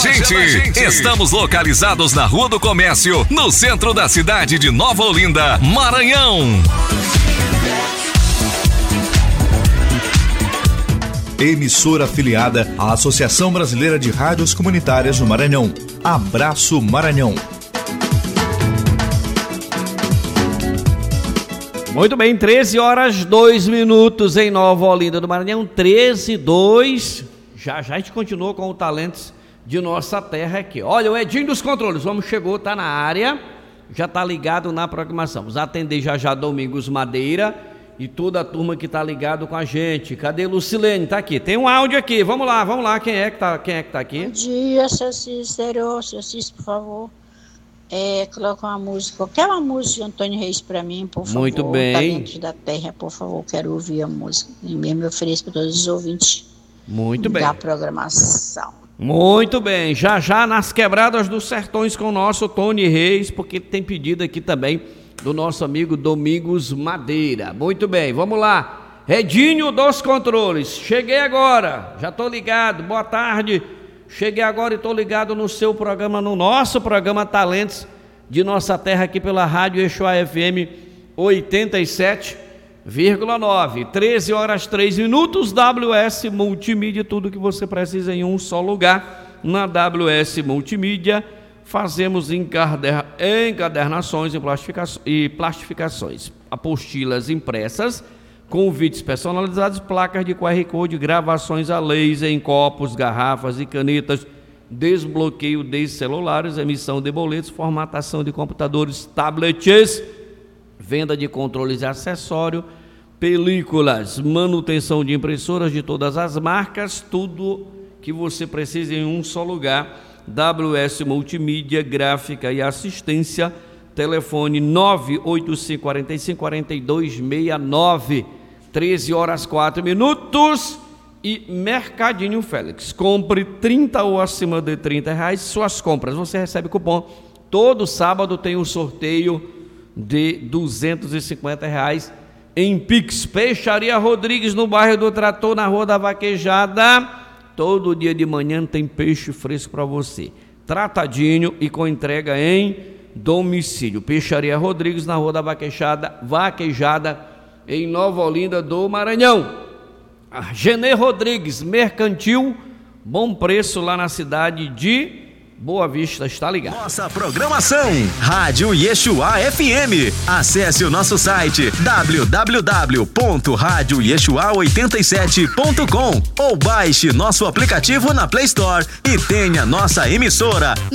gente. Estamos localizados na Rua do Comércio, no centro da cidade de Nova Olinda, Maranhão. Emissora afiliada à Associação Brasileira de Rádios Comunitárias no Maranhão. Abraço Maranhão. Muito bem, 13h02 em Nova Olinda do Maranhão, 13h02. Já a gente continuou com o Talentos de Nossa Terra aqui. Olha, o Edinho dos Controles, o homem chegou, tá na área, já tá ligado na programação. Vamos atender já Domingos Madeira e toda a turma que tá ligado com a gente. Cadê Lucilene? Tá aqui. Tem um áudio aqui. Vamos lá. Quem é que tá aqui? Bom dia, seu Cícero, por favor. Coloca uma música, qualquer uma música de Antônio Reis para mim, por favor. Muito bem. Talentos da Terra, por favor, quero ouvir a música. E mesmo eu ofereço para todos os ouvintes. Muito bem. Da programação. Muito bem. Já nas quebradas dos sertões com o nosso Tony Reis, porque tem pedido aqui também do nosso amigo Domingos Madeira. Muito bem, vamos lá. Edinho dos Controles, cheguei agora, já estou ligado, boa tarde. Cheguei agora e estou ligado no seu programa, no nosso programa Talentos de Nossa Terra, aqui pela Rádio Yeshua FM 87,9, 13h03, WS Multimídia, tudo que você precisa em um só lugar. Na WS Multimídia fazemos encadernações e plastificações, apostilas impressas, convites personalizados, placas de QR Code, gravações a laser em copos, garrafas e canetas, desbloqueio de celulares, emissão de boletos, formatação de computadores, tablets, venda de controles e acessórios, películas, manutenção de impressoras de todas as marcas, tudo que você precisa em um só lugar. WS Multimídia, gráfica e assistência, telefone 985454269, 13h04. E Mercadinho Félix, compre 30 ou acima de R$30, suas compras, você recebe cupom. Todo sábado tem um sorteio de R$250 em Pix. Peixaria Rodrigues, no bairro do Trator, na Rua da Vaquejada. Todo dia de manhã tem peixe fresco para você, tratadinho e com entrega em domicílio. Peixaria Rodrigues, na Rua da Vaquejada, em Nova Olinda do Maranhão. A Genê Rodrigues, mercantil, bom preço lá na cidade de Boa Vista, está ligado. Nossa programação, Rádio Yeshua FM. Acesse o nosso site www.radioyeshua87.com ou baixe nosso aplicativo na Play Store e tenha nossa emissora